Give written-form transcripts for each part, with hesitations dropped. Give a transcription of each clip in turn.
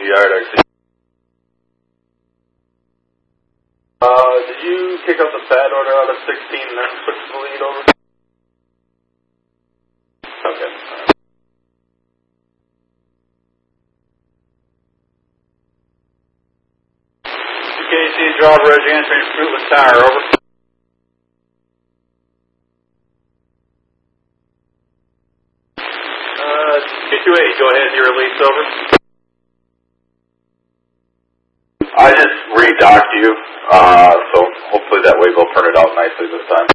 yard, I see. Did you kick up the fat order out of 16 and then switch the lead over? Okay. KC, draw bridge, answering Fruitless Tower, over. K28, go ahead, your release, over. I just redocked you, so hopefully that way they'll turn it out nicely this time.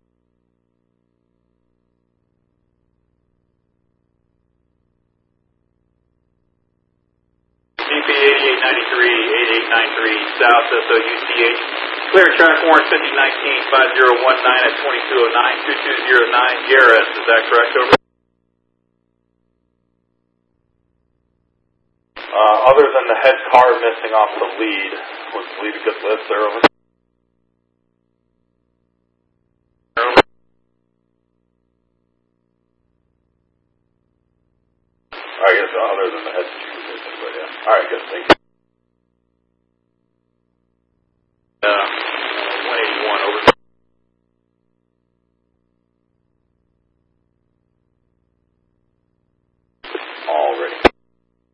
DP 8893, 8893, South SOUCH. Clear track warrant 5019, 5019 at 2209, 2209, Garris, is that correct, over? Other than the head car missing off the lead, was the lead a good lift there, over? I guess other than the head missing, but yeah. Alright, good, thank you.